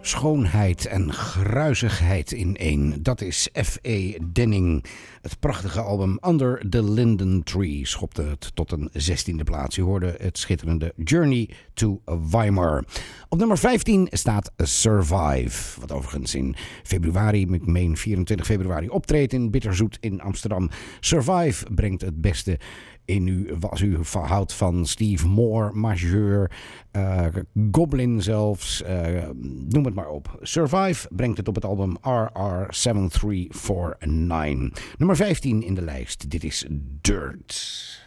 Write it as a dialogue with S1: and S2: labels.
S1: Schoonheid en gruizigheid in één. Dat is F.A. Denning. Het prachtige album Under the Linden Tree schopte het tot een 16e plaats. U hoorde het schitterende Journey to Weimar. Op nummer 15 staat Survive. Wat overigens in februari, ik meen 24 februari, optreedt in Bitterzoet in Amsterdam. Survive brengt het beste in u, als u houdt van Steve Moore, Majeur, Goblin zelfs, noem het maar op. Survive brengt het op het album RR7349. Nummer 15 in de lijst. Dit is Dirt.